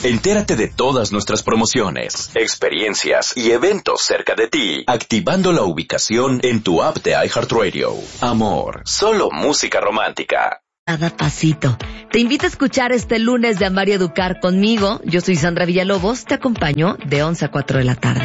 Entérate de todas nuestras promociones, experiencias y eventos cerca de ti, activando la ubicación en tu app de iHeartRadio. Amor, solo música romántica. Cada pasito. Te invito a escuchar este lunes de Amar y Educar conmigo. Yo soy Sandra Villalobos, te acompaño de 11 a 4 de la tarde.